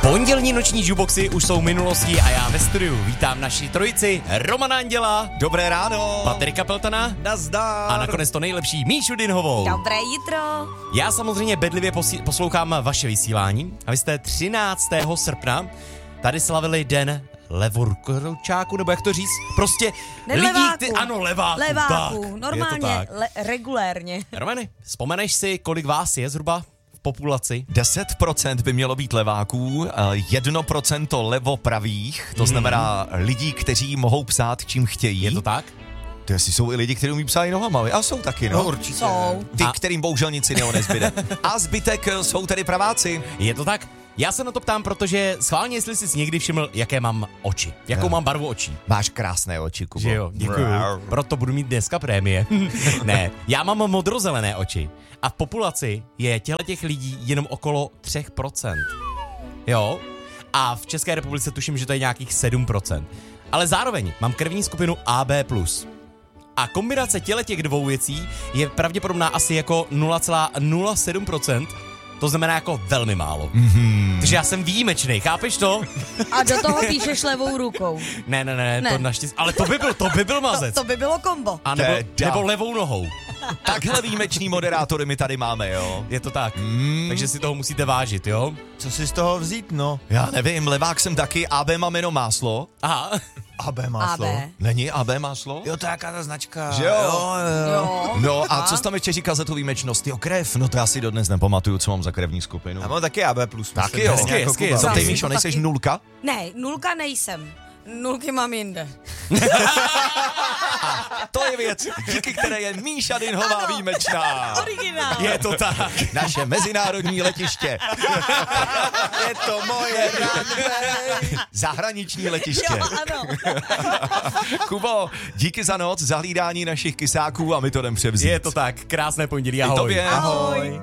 Pondělní noční jukeboxy už jsou minulostí a já ve studiu vítám naši trojici Romana Anděla. Dobré ráno. Patrika Peltana. Nazdar. A nakonec to nejlepší Míšu Dinhovou. Dobré jitro. Já samozřejmě bedlivě poslouchám vaše vysílání a vy jste 13. srpna tady slavili den levorukoučáku, nebo jak to říct? Prostě leváku. Ano, leváku. Leváku, tak, normálně, regulérně. Romane, vzpomeneš si, kolik vás je zhruba v populaci? 10% by mělo být leváků, 1% levopravých, to znamená lidí, kteří mohou psát, čím chtějí. Je to tak? To jestli jsou i lidi, kteří umí psát i nohama, a jsou taky, no. Určitě. Jsou. Ty, kterým bohužel nic jiného nezbyde. A zbytek jsou tedy praváci. Je to tak? Já se na to ptám, protože schválně, jestli jsi někdy všiml, jaké mám oči. Jakou mám barvu očí. Máš krásné oči, Kubo. Že jo, děkuju. Proto budu mít dneska prémie. Ne, já mám modrozelené oči. A v populaci je těch lidí jenom okolo 3%. Jo? A v České republice tuším, že to je nějakých 7%. Ale zároveň mám krevní skupinu AB+. A kombinace těch dvou věcí je pravděpodobná asi jako 0,07%. To znamená jako velmi málo. Takže já jsem výjimečný, chápeš to? A do toho píšeš levou rukou. Ne, to naštěstí. Ale to by byl mazec. To by bylo kombo. A nebo levou nohou. Takhle výjimeční moderátory my tady máme, jo. Je to tak. Takže si toho musíte vážit, jo? Co si z toho vzít, no? Já nevím, levák jsem taky, AB mám jenom máslo. Aha. AB máslo. AB. Není AB máslo? Jo, to je jaká ta značka. Že jo? Jo. No a co jsi tam ještě říkal za tu výjimečnost? Jo, krev, no to já si dodnes nepamatuju, co mám za krevní skupinu. Já mám taky AB+. Taky jo. Hezky. Co ty, Taky. Míšo, nejseš nulka? Ne, nulka nejsem. Nulky mám jinde. To je věc, díky které je Míša Dinhová Ano. výjimečná. Originál. Je to tak. Naše mezinárodní letiště. Je to moje Zahraniční letiště. Jo, ano. Kubo, díky za noc, za hlídání našich kysáků a my to jdem převzít. Je to tak. Krásné pondělí, ahoj. I tobě. Ahoj.